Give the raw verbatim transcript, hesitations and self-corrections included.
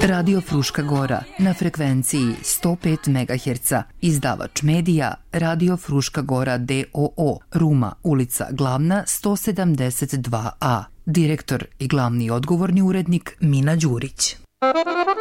Radio Fruška Gora na frekvenciji sto pet megaherca, izdavač medija Radio Fruška Gora d o o, Ruma, ulica Glavna sto sedamdeset dva a, direktor i glavni odgovorni urednik Mina Đurić.